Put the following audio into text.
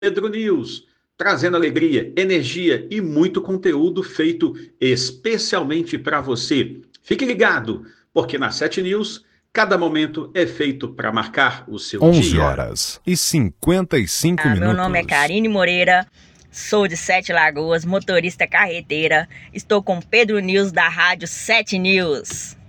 Pedro News, trazendo alegria, energia e muito conteúdo feito especialmente para você. Fique ligado, porque na 7 News, cada momento é feito para marcar o seu 11 dia. horas e 55 Meu nome é minutos. Karine Moreira, sou de Sete Lagoas, motorista carreteira. Estou com Pedro News da Rádio 7 News.